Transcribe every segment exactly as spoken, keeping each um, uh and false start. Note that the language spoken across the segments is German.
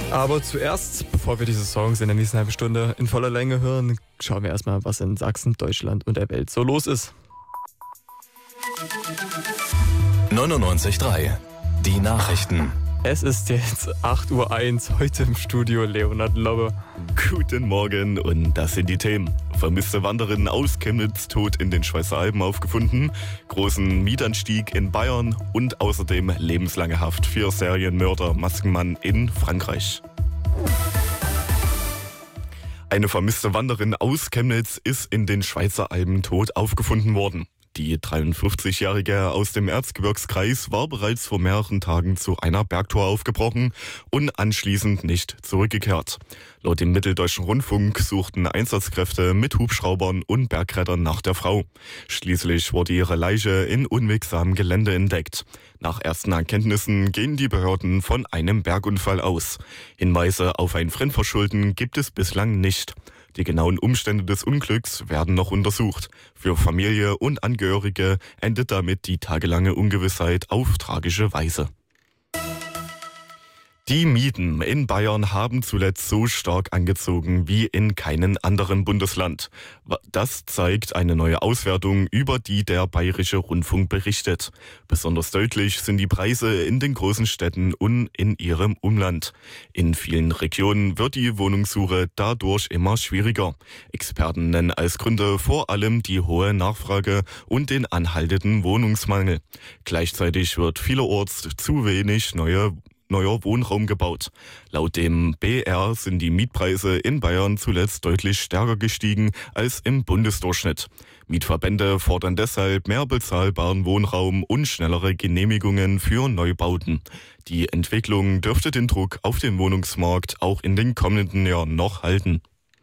Aber zuerst, bevor wir diese Songs in der nächsten halben Stunde in voller Länge hören, schauen wir erstmal, was in Sachsen, Deutschland und der Welt so los ist. neunundneunzig Komma drei. Die Nachrichten. Es ist jetzt acht Uhr eins, heute im Studio Leonhard Lobbe. Guten Morgen und das sind die Themen. Vermisste Wanderin aus Chemnitz tot in den Schweizer Alpen aufgefunden, großen Mietanstieg in Bayern und außerdem lebenslange Haft für Serienmörder Maskenmann in Frankreich. Eine vermisste Wanderin aus Chemnitz ist in den Schweizer Alpen tot aufgefunden worden. Die dreiundfünfzigjährige aus dem Erzgebirgskreis war bereits vor mehreren Tagen zu einer Bergtour aufgebrochen und anschließend nicht zurückgekehrt. Laut dem Mitteldeutschen Rundfunk suchten Einsatzkräfte mit Hubschraubern und Bergrettern nach der Frau. Schließlich wurde ihre Leiche in unwegsamem Gelände entdeckt. Nach ersten Erkenntnissen gehen die Behörden von einem Bergunfall aus. Hinweise auf ein Fremdverschulden gibt es bislang nicht. Die genauen Umstände des Unglücks werden noch untersucht. Für Familie und Angehörige endet damit die tagelange Ungewissheit auf tragische Weise. Die Mieten in Bayern haben zuletzt so stark angezogen wie in keinem anderen Bundesland. Das zeigt eine neue Auswertung, über die der Bayerische Rundfunk berichtet. Besonders deutlich sind die Preise in den großen Städten und in ihrem Umland. In vielen Regionen wird die Wohnungssuche dadurch immer schwieriger. Experten nennen als Gründe vor allem die hohe Nachfrage und den anhaltenden Wohnungsmangel. Gleichzeitig wird vielerorts zu wenig neue neuer Wohnraum gebaut. Laut dem B R sind die Mietpreise in Bayern zuletzt deutlich stärker gestiegen als im Bundesdurchschnitt. Mietverbände fordern deshalb mehr bezahlbaren Wohnraum und schnellere Genehmigungen für Neubauten. Die Entwicklung dürfte den Druck auf den Wohnungsmarkt auch in den kommenden Jahren noch halten.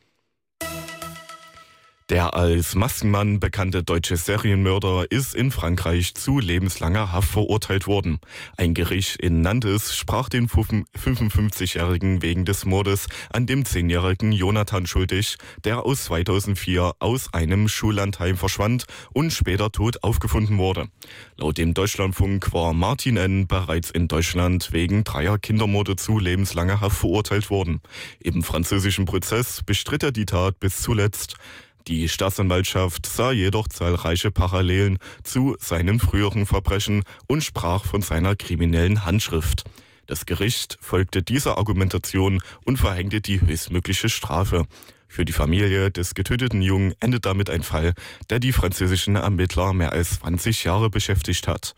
Der als Maskenmann bekannte deutsche Serienmörder ist in Frankreich zu lebenslanger Haft verurteilt worden. Ein Gericht in Nantes sprach den fünfundfünfzigjährigen wegen des Mordes an dem zehnjährigen Jonathan schuldig, der aus zweitausendvier aus einem Schullandheim verschwand und später tot aufgefunden wurde. Laut dem Deutschlandfunk war Martin N. bereits in Deutschland wegen dreier Kindermorde zu lebenslanger Haft verurteilt worden. Im französischen Prozess bestritt er die Tat bis zuletzt. Die Staatsanwaltschaft sah jedoch zahlreiche Parallelen zu seinen früheren Verbrechen und sprach von seiner kriminellen Handschrift. Das Gericht folgte dieser Argumentation und verhängte die höchstmögliche Strafe. Für die Familie des getöteten Jungen endet damit ein Fall, der die französischen Ermittler mehr als zwanzig Jahre beschäftigt hat.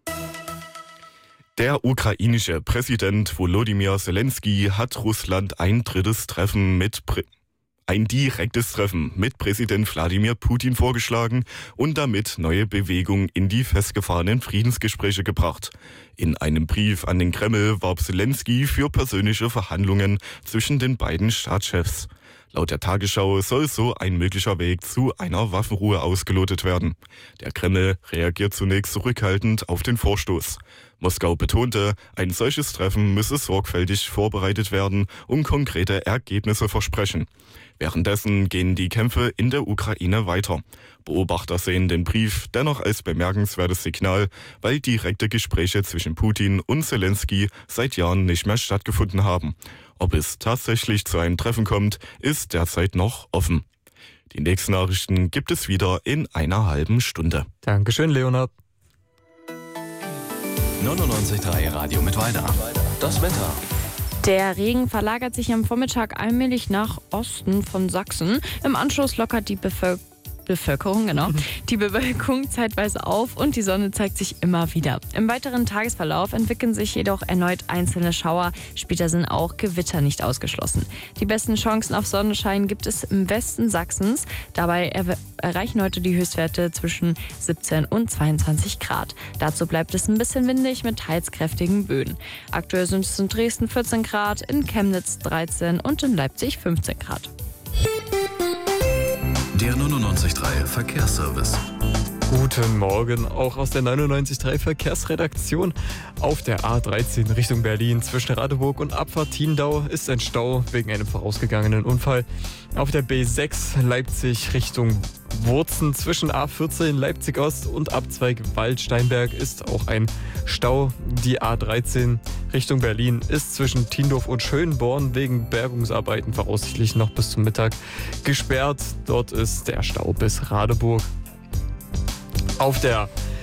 Der ukrainische Präsident Volodymyr Zelensky hat Russland ein drittes Treffen mit Prä- Ein direktes Treffen mit Präsident Wladimir Putin vorgeschlagen und damit neue Bewegung in die festgefahrenen Friedensgespräche gebracht. In einem Brief an den Kreml warb Zelensky für persönliche Verhandlungen zwischen den beiden Staatschefs. Laut der Tagesschau soll so ein möglicher Weg zu einer Waffenruhe ausgelotet werden. Der Kreml reagiert zunächst zurückhaltend auf den Vorstoß. Moskau betonte, ein solches Treffen müsse sorgfältig vorbereitet werden und konkrete Ergebnisse versprechen. Währenddessen gehen die Kämpfe in der Ukraine weiter. Beobachter sehen den Brief dennoch als bemerkenswertes Signal, weil direkte Gespräche zwischen Putin und Zelensky seit Jahren nicht mehr stattgefunden haben. Ob es tatsächlich zu einem Treffen kommt, ist derzeit noch offen. Die nächsten Nachrichten gibt es wieder in einer halben Stunde. Dankeschön, Leonhard. neunundneunzig Komma drei Radio mit Weiter. Das Wetter. Der Regen verlagert sich am Vormittag allmählich nach Osten von Sachsen. Im Anschluss lockert die Bevölkerung Bevölkerung, genau, die Bewölkung zeitweise auf und die Sonne zeigt sich immer wieder. Im weiteren Tagesverlauf entwickeln sich jedoch erneut einzelne Schauer. Später sind auch Gewitter nicht ausgeschlossen. Die besten Chancen auf Sonnenschein gibt es im Westen Sachsens. Dabei er- erreichen heute die Höchstwerte zwischen siebzehn und zweiundzwanzig Grad. Dazu bleibt es ein bisschen windig mit teils kräftigen Böen. Aktuell sind es in Dresden vierzehn Grad, in Chemnitz dreizehn und in Leipzig fünfzehn Grad. Der neunundneunzig Komma drei Verkehrsservice. Guten Morgen, auch aus der neunundneunzig Komma drei Verkehrsredaktion. Auf der A dreizehn Richtung Berlin zwischen Radeburg und Abfahrt Tiendau ist ein Stau wegen einem vorausgegangenen Unfall. Auf der B sechs Leipzig Richtung Wurzen zwischen A vierzehn Leipzig Ost und Abzweig Waldsteinberg ist auch ein Stau. Die A dreizehn Richtung Berlin ist zwischen Tiendorf und Schönborn wegen Bergungsarbeiten voraussichtlich noch bis zum Mittag gesperrt. Dort ist der Stau bis Radeburg. Auf der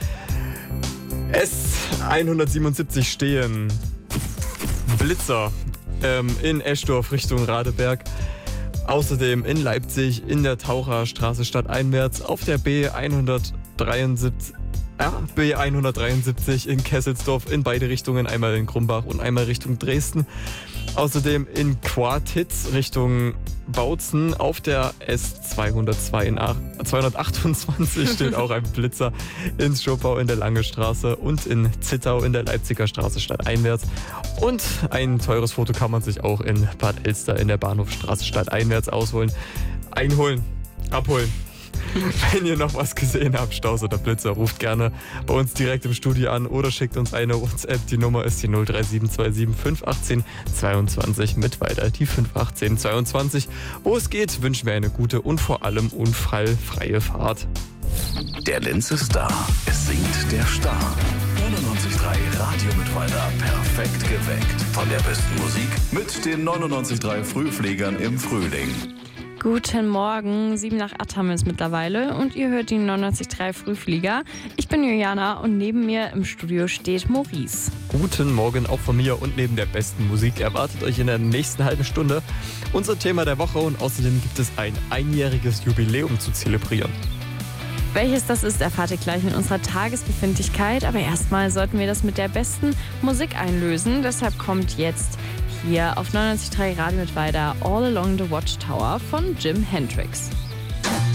S hundertsiebenundsiebzig stehen Blitzer ähm, in Eschdorf Richtung Radeberg. Außerdem in Leipzig in der Taucherstraße stadteinwärts auf der B hundertdreiundsiebzig, ja, B hundertdreiundsiebzig in Kesselsdorf in beide Richtungen, einmal in Krumbach und einmal Richtung Dresden. Außerdem in Quartitz Richtung Bautzen auf der S zweihundertachtundzwanzig steht auch ein Blitzer in Schopau in der Lange Straße und in Zittau in der Leipziger Straße stadteinwärts. Und ein teures Foto kann man sich auch in Bad Elster in der Bahnhofstraße stadteinwärts ausholen, einholen, abholen. Wenn ihr noch was gesehen habt, Staus oder Blitzer, ruft gerne bei uns direkt im Studio an oder schickt uns eine WhatsApp. Die Nummer ist die null drei sieben zwei sieben fünf eins acht zweiundzwanzig mit weiter die fünf eins acht zweiundzwanzig. Wo es geht, wünschen wir eine gute und vor allem unfallfreie Fahrt. Der Linz ist da. Es singt der Star. neunundneunzig Komma drei Radio Mittweida. Perfekt geweckt. Von der besten Musik mit den neunundneunzig Komma drei Frühfliegern im Frühling. Guten Morgen, sieben nach acht haben wir es mittlerweile und ihr hört die neunundneunzig Komma drei Frühflieger. Ich bin Juliana und neben mir im Studio steht Maurice. Guten Morgen auch von mir und neben der besten Musik erwartet euch in der nächsten halben Stunde unser Thema der Woche und außerdem gibt es ein einjähriges Jubiläum zu zelebrieren. Welches das ist, erfahrt ihr gleich in unserer Tagesbefindlichkeit, aber erstmal sollten wir das mit der besten Musik einlösen. Deshalb kommt jetzt hier auf neunundneunzig Komma drei Radio Mittweida All Along the Watchtower von Jim Hendrix.